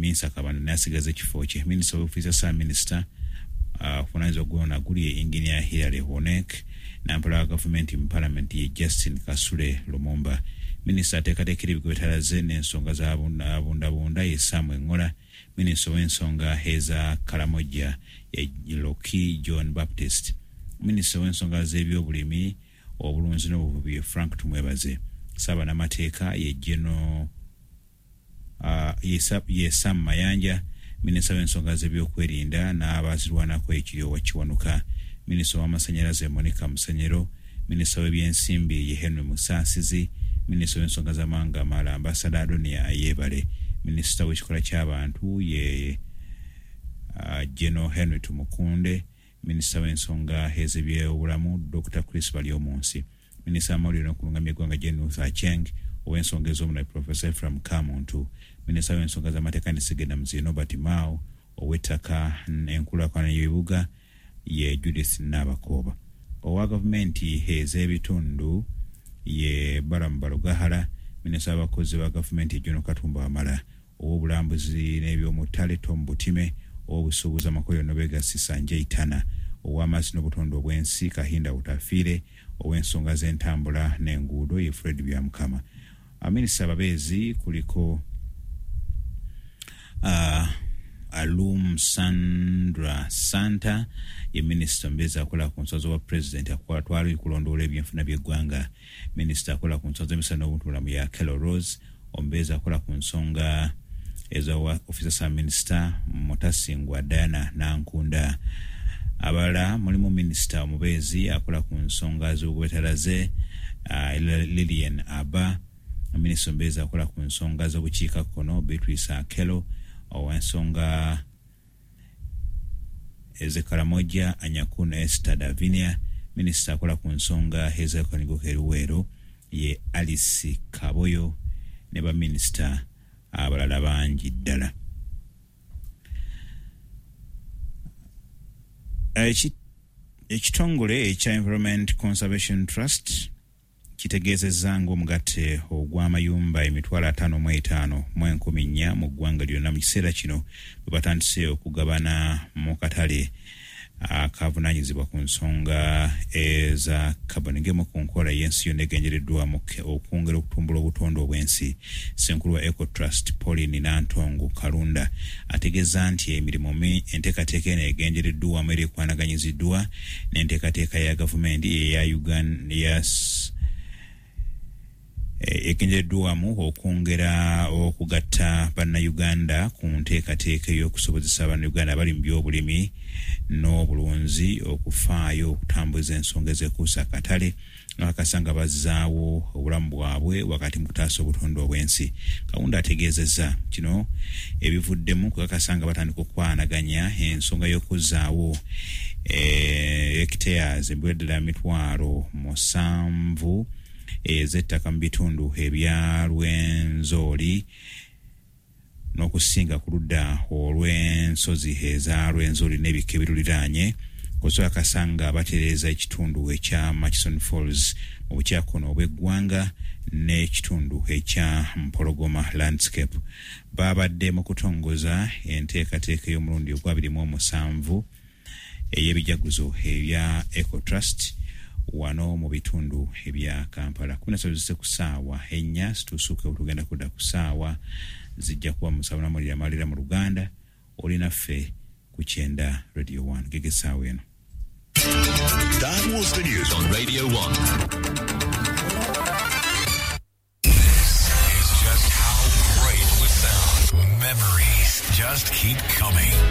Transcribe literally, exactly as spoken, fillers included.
Minsa Kabanda n'asigaza ekifo kye. Minisita w'ofiisa Ssaabaminisita Minister uh, kunanza gwona guli engineer Hilary Honek nampala government in parliament ye Justin Kasule Lumumba. Minister atekatekera ebigwetalaze n'ensonga z'abundabunda ye Samuel Ngola. Minister w'ensonga Heza Karamoja ye Loki John Baptist. Minister w'ensonga z'ebyobulimi obulunzi n'obuvubi Frank Tumwebaze. Saba n'amateeka ye General uh, ye Sam Mayanja. Minister w'ensonga z'ebyokwerinda n'abazirwanako ekiryowa kiwanuka. Minister w'amasanyalaze Monica Musenyero. Minister w'ebyensimbi ye Henry Musasizi. Minister w'ensonga z'amawanga Mala Ambassador Adonia Ayebale. Minister w'ekikola ky'abantu ye uh, General Henry Tumukunde. Minister w'ensonga ez'ebyobulamu Doctor Chris Balyomunsi. Minister amawulire n'okulungamya eggwanga Jane Ruth Acheng. Ow'ensonga ez'omunayi Professor Ephraim Kamuntu. Minister w'ensonga z'amateeka n'essigenda Mzee Nobert Mao. Ow'ettaka n'enkulaakulana y'ebibuga ye Judith Nabakoba. Owa gavumenti ez'ebitundu ye Balamu Balugahala. Minister w'abakozi ba gavumenti John Katumba Wamala. Ow'obulambuzi n'ebyomutale Tom Butime. Ow'obusuubuzi Amakoyo Nobega Sisanje Itana. Ow'amazzi n'obutonde obw'ensi Kahinda Utafiire. Ow'ensonga z'entambula n'enguudo ye Fred Byamukama. Minisita Babezi kuliko uh, Alum Sandra Santa ye Minister mbeza akola ku nsonga wa President akwatwala kulondoola ebyenfuna by'eggwanga. Minister akola ku nsonga z'emisana n'obuntubulamu ya Kello Rose. Ombeza akola ku nsonga eza wa Officer Ssaabaminisita Mutasingwa Diana Nankunda. Abala mulimu Minister omubezi akola ku nsonga z'obwetalaze uh, Lillian Aba. Minister mbeza akola ku nsonga z'obukiikakkono Beatrice Akello. Ow'ensonga ez'Ekaramoja Anyakuna Esther Davinia. Minister akola ku nsonga ez'Ekonigokeruwero ye Alice Kaboyo ne ba minister abalala bangi ddala. Ekitongole ekya Environment Conservation Trust kitegeezezza ng'omugatte ogw'amayumba emitwalo ataano mu etaano mu enkumi nnya mu ggwanga lyonna mu kiseera kino bwe batandise okugabana mu katale akavunaanyizibwa ku nsonga eza kaboni ng'emu ku nkola y'ensi yonna egenjereddwamu okwongera okutumbula obutonde obw'ensi. Ssenkulu wa Eco Trust Pauline Nantongo Kalunda ategeeza nti emirimu enteekateeka eno egenjereddwamu era ekwanaganyiziddwa n'enteekateeka ya gavumenti eya Uganda yes egenjereddwamu okwongera okugatta bannayuganda ku nteekateeka ey'okusobozesa bannayuganda abali mu byobulimi n'obulunzi okufaayo okutambuza ensonga ezekuusa akatale n'akasanga bazzaawo obulamu bwabwe wakati mu kutaasa obutonde obw'ensi. Kalunda ategeezezza kino ebivuddemu kukakasanga batandika okwanaganya ensonga y'okuzzaawo hectares ebiweddera mitwalo musanvu ez'ettaka mu bitundu ebya Lwenzori n'okusinga ku ludda olw'ensozi eza Lwenzori n'ebika ebiruliraanye kusobola kasanga batereeza ekitundu ekya Murchison Falls mu bukyakono obw'eggwanga n'ekitundu ekya Mpologoma Landscape. Babadde mu kutongoza enteekateeka y'omulundi ogw'abiri mu omusanvu ey'ebijaguzo ebya Eco Trust wano mu bitundu ebya Kampala. Kuna sabizise ku ssaawa ennya situusuuke otugenda kudda ku ssaawa zijja kuba musanvu n'amawulire amalira mu Luganda. Olina ffe ku kyenda Radio one gegessaawa eno. That was the news on Radio one. This is just how great it would sound. Memories just keep coming.